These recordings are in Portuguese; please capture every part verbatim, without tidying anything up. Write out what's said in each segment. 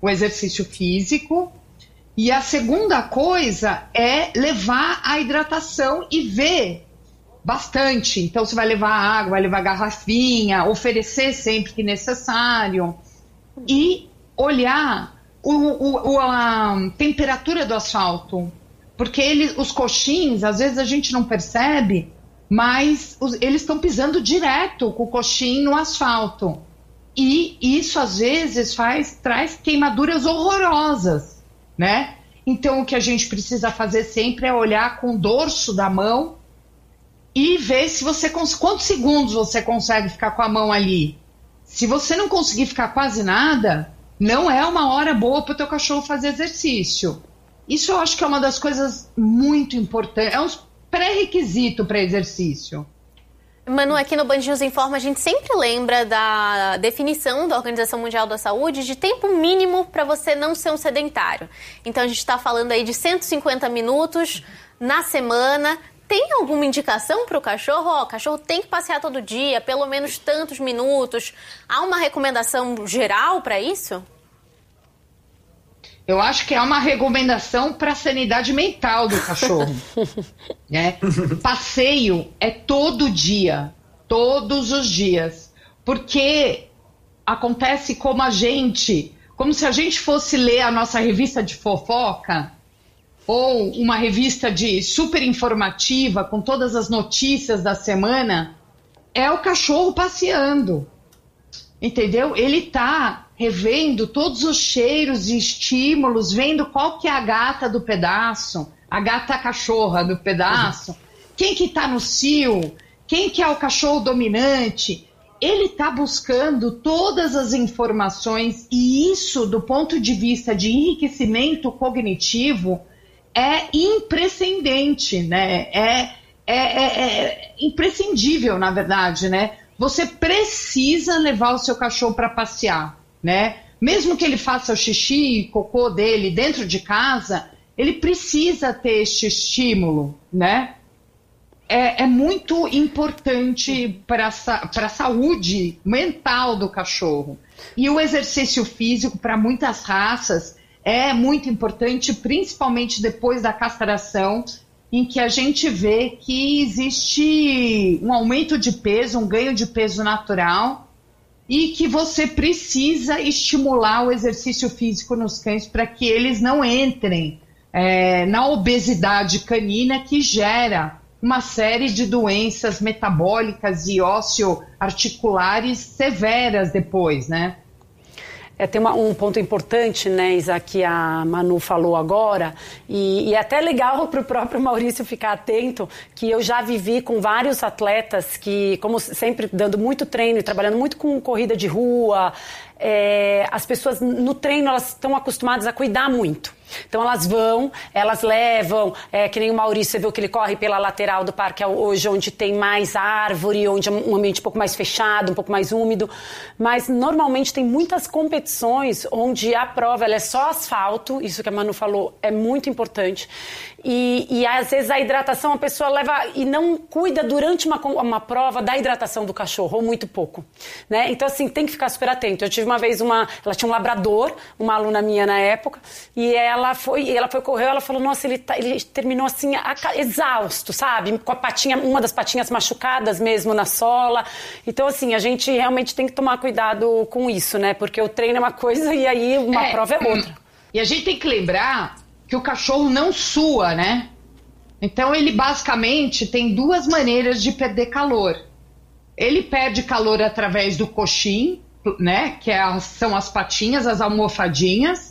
o exercício físico. E a segunda coisa é levar a hidratação e ver bastante. Então, você vai levar água, vai levar garrafinha, oferecer sempre que necessário. E olhar o, o, o, a temperatura do asfalto. Porque ele, os coxins, às vezes a gente não percebe, mas os, eles estão pisando direto com o coxim no asfalto. E isso, às vezes, faz, traz queimaduras horrorosas, né? Então, o que a gente precisa fazer sempre é olhar com o dorso da mão e ver se você quantos segundos você consegue ficar com a mão ali. Se você não conseguir ficar quase nada, não é uma hora boa para o teu cachorro fazer exercício. Isso eu acho que é uma das coisas muito importantes, é um pré-requisito para exercício. Manu, aqui no Band News Informa a gente sempre lembra da definição da Organização Mundial da Saúde de tempo mínimo para você não ser um sedentário. Então a gente está falando aí de cento e cinquenta minutos na semana. Tem alguma indicação para o cachorro? Ó, o cachorro tem que passear todo dia, pelo menos tantos minutos. Há uma recomendação geral para isso? Eu acho que é uma recomendação para a sanidade mental do cachorro. Né? Passeio é todo dia, todos os dias. Porque acontece como a gente, como se a gente fosse ler a nossa revista de fofoca, ou uma revista de super informativa com todas as notícias da semana, é o cachorro passeando. Entendeu? Ele está revendo todos os cheiros e estímulos, vendo qual que é a gata do pedaço, a gata cachorra do pedaço, quem que está no cio, quem que é o cachorro dominante. Ele está buscando todas as informações e isso, do ponto de vista de enriquecimento cognitivo, é imprescindente, né? É, é, é, é imprescindível, na verdade, né? Você precisa levar o seu cachorro para passear, né? Mesmo que ele faça o xixi e cocô dele dentro de casa, ele precisa ter este estímulo, né? É, é muito importante para a saúde mental do cachorro. E o exercício físico, para muitas raças, é muito importante, principalmente depois da castração, em que a gente vê que existe um aumento de peso, um ganho de peso natural, e que você precisa estimular o exercício físico nos cães para que eles não entrem é, na obesidade canina, que gera uma série de doenças metabólicas e osteoarticulares severas depois, né? É, tem uma, um ponto importante, né, Isa, que a Manu falou agora, e, e é até legal para o próprio Maurício ficar atento, que eu já vivi com vários atletas que, como sempre, dando muito treino e trabalhando muito com corrida de rua, é, as pessoas no treino elas estão acostumadas a cuidar muito. Então elas vão, elas levam, é, que nem o Maurício, você viu que ele corre pela lateral do parque hoje, onde tem mais árvore, onde é um ambiente um pouco mais fechado, um pouco mais úmido, mas normalmente tem muitas competições onde a prova ela é só asfalto, isso que a Manu falou é muito importante, e, e às vezes a hidratação a pessoa leva e não cuida durante uma, uma prova da hidratação do cachorro, ou muito pouco, né? Então assim, tem que ficar super atento. Eu tive uma vez uma, ela tinha um labrador, uma aluna minha na época, e ela Ela foi, ela foi correr, ela falou, nossa, ele, tá, ele terminou assim, exausto, sabe? Com a patinha, uma das patinhas machucadas mesmo na sola. Então, assim, a gente realmente tem que tomar cuidado com isso, né? Porque o treino é uma coisa e aí uma é, prova é outra. E a gente tem que lembrar que o cachorro não sua, né? Então, ele basicamente tem duas maneiras de perder calor. Ele perde calor através do coxim, né? Que é, são as patinhas, as almofadinhas.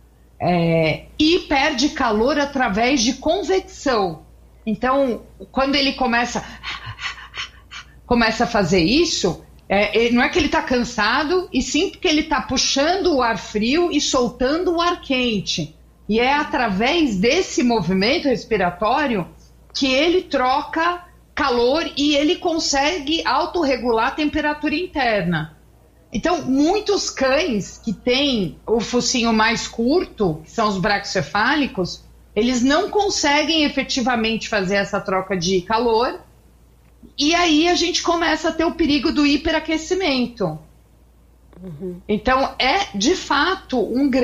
É, e perde calor através de convecção. Então, quando ele começa, começa a fazer isso, é, não é que ele está cansado, e sim porque ele está puxando o ar frio e soltando o ar quente. E é através desse movimento respiratório que ele troca calor e ele consegue autorregular a temperatura interna. Então, muitos cães que têm o focinho mais curto, que são os braquicefálicos, eles não conseguem efetivamente fazer essa troca de calor, e aí a gente começa a ter o perigo do hiperaquecimento. Uhum. Então, é de fato um grande